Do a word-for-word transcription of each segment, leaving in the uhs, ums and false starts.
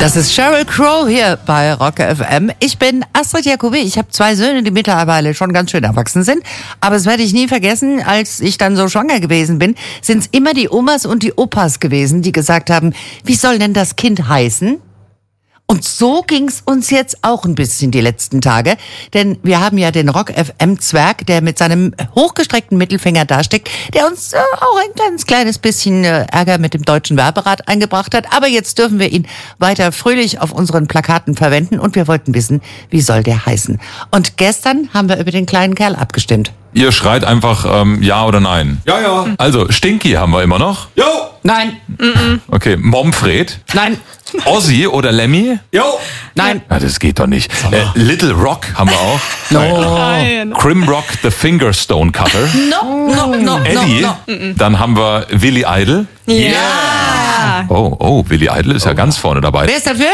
Das ist Sheryl Crow hier bei Rock F M. Ich bin Astrid Jacobi. Ich habe zwei Söhne, die mittlerweile schon ganz schön erwachsen sind. Aber das werde ich nie vergessen, als ich dann so schwanger gewesen bin, sind es immer die Omas und die Opas gewesen, die gesagt haben, wie soll denn das Kind heißen? Und so ging's uns jetzt auch ein bisschen die letzten Tage, denn wir haben ja den Rock F M-Zwerg, der mit seinem hochgestreckten Mittelfinger dasteckt, der uns äh, auch ein ganz kleines bisschen äh, Ärger mit dem Deutschen Werberat eingebracht hat. Aber jetzt dürfen wir ihn weiter fröhlich auf unseren Plakaten verwenden und wir wollten wissen, wie soll der heißen. Und gestern haben wir über den kleinen Kerl abgestimmt. Ihr schreit einfach ähm, ja oder nein. Ja, ja. Also, Stinky haben wir immer noch. Jo. Nein. Okay, Momfred. Nein. Ozzy oder Lemmy? Jo. Nein. Ja, das geht doch nicht. Äh, Little Rock haben wir auch. No. Crimrock the Finger Stone Cutter. No, no, no, Eddie. no, no. Dann haben wir Willy Idol. Ja. Oh, oh, Willy Idol ist ja ganz vorne dabei. Wer ist dafür?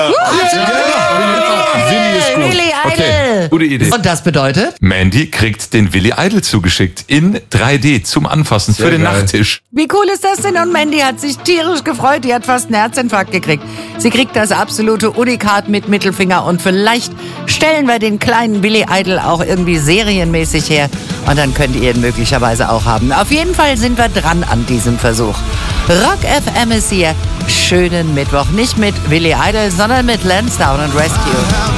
Willy ist gut. Willy Idol. Okay, gute Idee. Und das bedeutet? Mandy kriegt den Willy Idol zugeschickt in drei D zum Anfassen für den geil. Nachttisch. Wie cool ist das denn? Und Mandy hat sich tierisch gefreut. Die hat fast einen Herzinfarkt gekriegt. Sie kriegt das absolute Unikat mit Mittelfinger. Und vielleicht stellen wir den kleinen Willy Idol auch irgendwie serienmäßig her. Und dann könnt ihr ihn möglicherweise auch haben. Auf jeden Fall sind wir dran an diesem Versuch. Rock F M ist hier. Schönen Mittwoch. Nicht mit Willy Idol, sondern mit Lansdowne und Rescue.